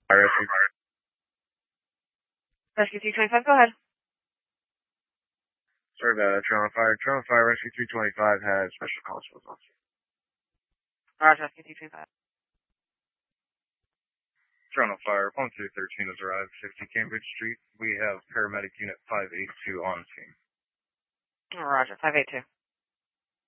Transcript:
Rescue. Rescue 325, go ahead. Sorry about that, Toronto Fire. Toronto Fire Rescue 325 has special calls for us. Roger, Rescue 325. Toronto Fire 1213 has arrived, 50 Cambridge Street. We have paramedic unit 582 on scene. Roger, 582.